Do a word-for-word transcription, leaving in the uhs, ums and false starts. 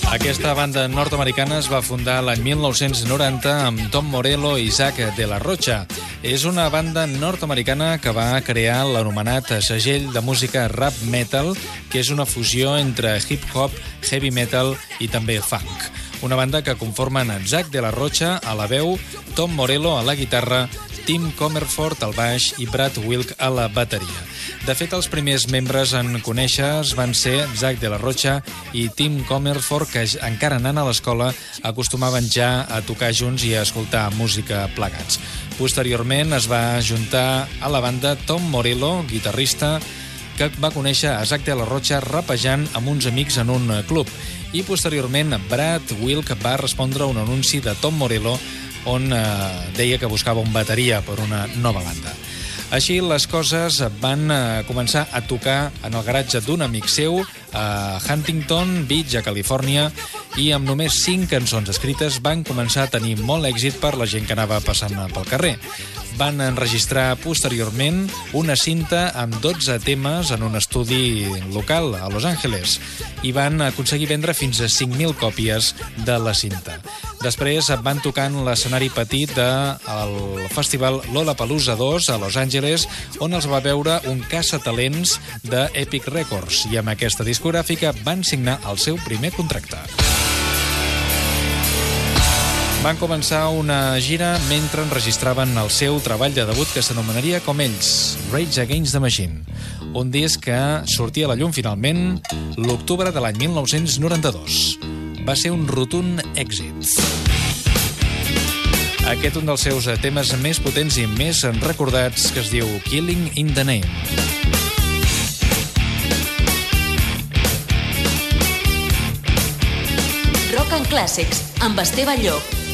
Aquesta banda nord-americana es va fundar l'any mil nou-cents noranta amb Tom Morello i Zack de la Rocha. És una banda nord-americana que va crear l'anomenat segell de música rap metal, que és una fusió entre hip-hop, heavy metal i també funk. Una banda que conformen Zack de la Rocha a la veu, Tom Morello a la guitarra, Tim Comerford al baix i Brad Wilk a la bateria. De fet, els primers membres en conèixer van ser Zack de la Rocha i Tim Comerford, que encara anant a l'escola acostumaven ja a tocar junts i a escoltar música plegats. Posteriorment es va ajuntar a la banda Tom Morello, guitarrista, que va conèixer a Zack de la Rocha rapejant amb uns amics en un club. I posteriorment Brad Wilk va respondre a un anunci de Tom Morello on eh, deia que buscava un bateria per una nova banda. Així les coses van eh, començar a tocar en el garatge d'un amic seu a Huntington Beach, a Califòrnia, i amb només cinc cançons escrites van començar a tenir molt èxit per la gent que anava passant pel carrer. Van enregistrar posteriorment una cinta amb dotze temes en un estudi local a Los Angeles i van aconseguir vendre fins a cinc mil còpies de la cinta. Després van tocar en l'escenari petit del festival Lollapalooza dos a Los Angeles, on els va veure un caçatalents d'Epic Records, i amb aquesta discogràfica van signar el seu primer contracte. Van començar una gira mentre enregistraven el seu treball de debut que s'anomenaria com ells, Rage Against the Machine, un disc que sortia a la llum finalment l'octubre de l'any mil nou-cents noranta-dos. Va ser un rotund èxit. Aquest un dels seus temes més potents i més recordats, que es diu Killing in the Name. Rock and Classics, amb Esteve Llop.